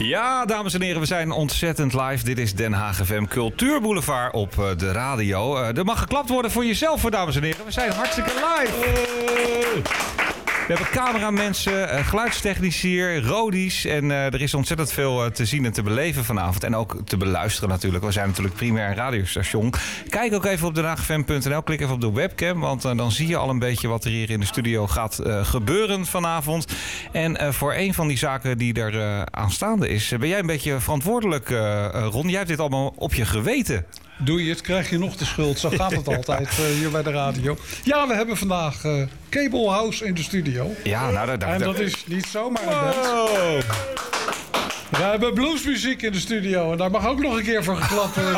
Ja, dames en heren, we zijn ontzettend live. Dit is Den Haag FM Cultuurboulevard op de radio. Er mag geklapt worden voor jezelf, dames en heren. We zijn hartstikke live. We hebben cameramensen, geluidstechnici hier, rodies. En er is ontzettend veel te zien en te beleven vanavond. En ook te beluisteren natuurlijk. We zijn natuurlijk primair een radiostation. Kijk ook even op denhaagfm.nl. Klik even op de webcam. Want dan zie je al een beetje wat er hier in de studio gaat gebeuren vanavond. En voor een van die zaken die er aanstaande is, ben jij een beetje verantwoordelijk, Ron. Jij hebt dit allemaal op je geweten. Doe je het, krijg je nog de schuld. Zo gaat het altijd hier bij de radio. Ja, we hebben vandaag Cable House in de studio. Ja, nou, en dat is niet zomaar een band. We hebben bluesmuziek in de studio. En daar mag ook nog een keer voor geklapt worden.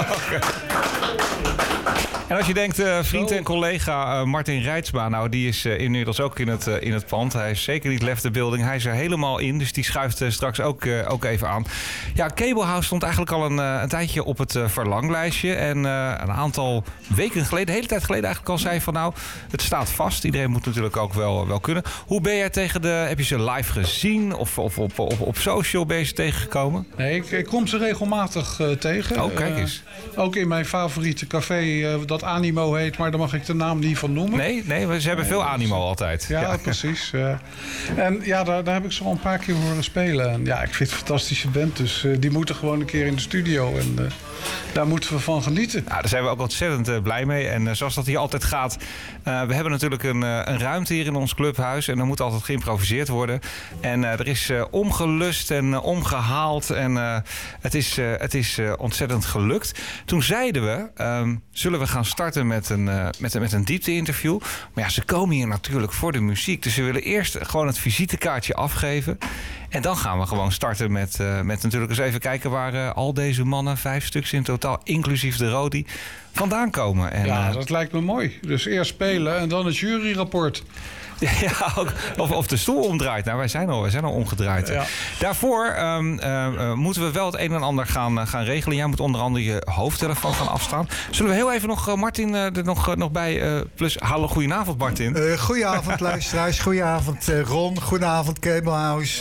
En als je denkt, vriend en collega Martin Reitsma, nou, die is inmiddels ook in het pand. Hij is zeker niet left the building. Hij is er helemaal in, dus die schuift straks ook even aan. Ja, Cable House stond eigenlijk al een tijdje op het verlanglijstje. En een aantal weken geleden, de hele tijd geleden eigenlijk al zei van nou, het staat vast. Iedereen moet natuurlijk ook wel kunnen. Hoe ben jij heb je ze live gezien of op social ben je ze tegengekomen? Nee, ik kom ze regelmatig tegen. Oh, kijk eens. Ook in mijn favoriete café, dat Animo heet, maar daar mag ik de naam niet van noemen. Nee, ze hebben veel animo altijd. Ja, precies. En ja, daar heb ik ze al een paar keer horen spelen. En ja, ik vind het een fantastische band, dus die moeten gewoon een keer in de studio. En daar moeten we van genieten. Nou, daar zijn we ook ontzettend blij mee. En zoals dat hier altijd gaat, we hebben natuurlijk een ruimte hier in ons clubhuis. En er moet altijd geïmproviseerd worden. En er is omgelust en omgehaald. En het is ontzettend gelukt. Toen zeiden we, zullen we gaan starten met een diepte-interview. Maar ja, ze komen hier natuurlijk voor de muziek. Dus we willen eerst gewoon het visitekaartje afgeven. En dan gaan we gewoon starten met natuurlijk eens even kijken waar al deze mannen, 5 stuks in totaal, inclusief de Rodi, vandaan komen. En, ja, dat lijkt me mooi. Dus eerst spelen en dan het juryrapport. Ja, of de stoel omdraait. Nou, wij zijn al omgedraaid. Ja. Daarvoor moeten we wel het een en ander gaan regelen. Jij moet onder andere je hoofdtelefoon gaan afstaan. Zullen we heel even nog Martin er nog bij... plus, hallo, goedenavond Martin. Goedenavond luisteraars, goedenavond Ron, goedenavond Cable House.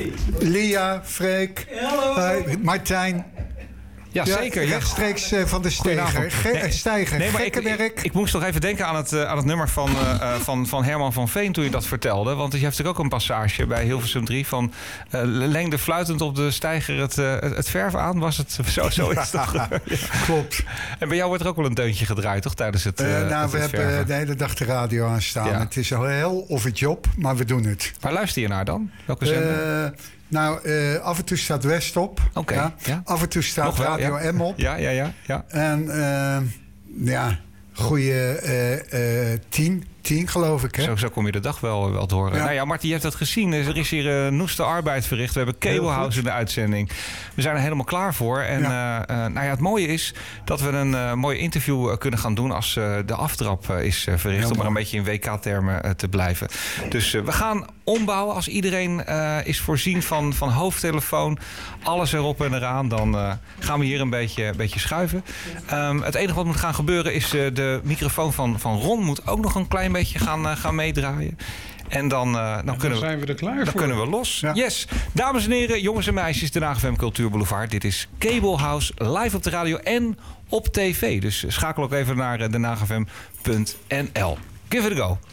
Lia, Freek, Martijn. Ja, zeker. Rechtstreeks van de steiger. Nee, maar ik moest nog even denken aan het nummer van Herman van Veen toen je dat vertelde. Want je hebt natuurlijk ook een passage bij Hilversum 3 van lengde fluitend op de steiger het verf aan. Was het zo is het toch? Ja. Klopt. En bij jou wordt er ook wel een deuntje gedraaid, toch? Tijdens het we hebben de hele dag de radio aan staan. Ja. Het is al heel of het job, maar we doen het. Waar luister je naar dan? Welke zender? Af en toe staat West op. Okay, ja. Af en toe staat Radio M op. Ja. En goede 10 geloof ik. Hè? Zo kom je de dag wel te horen. Ja. Nou ja, Martin, je hebt dat gezien. Er is hier noeste arbeid verricht. We hebben Cable House in de uitzending. We zijn er helemaal klaar voor. En het mooie is dat we een mooi interview kunnen gaan doen als de aftrap is verricht. Om maar een beetje in WK-termen te blijven. Dus we gaan ombouwen. Als iedereen is voorzien van hoofdtelefoon, alles erop en eraan, dan gaan we hier een beetje schuiven. Het enige wat moet gaan gebeuren is de microfoon van Ron moet ook nog een klein beetje gaan meedraaien. En dan zijn we er klaar voor. Dan kunnen we los. Ja. Yes. Dames en heren, jongens en meisjes, Den Haag FM Cultuurboulevard. Dit is Cable House live op de radio en op tv. Dus schakel ook even naar denhaagfm.nl. Give it a go.